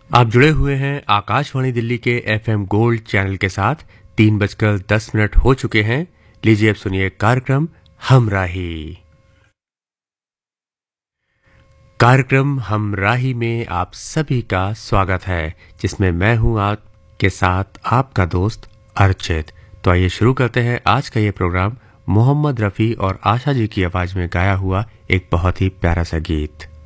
आप जुड़े हुए हैं आकाशवाणी दिल्ली के एफएम गोल्ड चैनल के साथ। 3:10 हो चुके हैं। लीजिए अब सुनिए कार्यक्रम हमराही। कार्यक्रम हमराही में आप सभी का स्वागत है, जिसमें मैं हूं आपके साथ आपका दोस्त अर्चित। तो आइए शुरू करते हैं आज का ये प्रोग्राम मोहम्मद रफ़ी और आशा जी की आवाज में गाया हुआ एक बहुत ही प्यारा सा गीत।